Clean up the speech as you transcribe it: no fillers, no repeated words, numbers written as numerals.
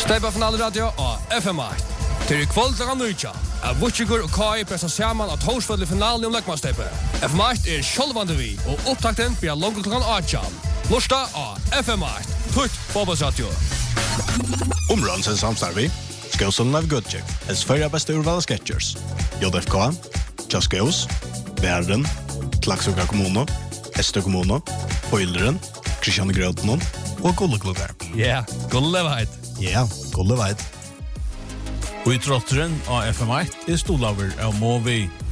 Steppa finalradio og FM8. Til kvold klokka 9. Vutsigur og Kai pressar saman at Torsvoll i finalen om Løkmansteppe. FM8 sjølvande vi, og opptakten blir langt klokka 8. Lorsta av FM8. Tutt fotballsradio. Områdens samstarvi. Skåsson av Goodcheck. Sverige bästa urval sketchers. JFK. Chaskaus. Bärden. Klaxoka kommuno. Ester kommuno. Poilderen. Christian Grøtnon. Og Golleklubber. Ja, Golleveit. Ja, Golleveit. Og i trotteren av FM8 stolaver av Movi.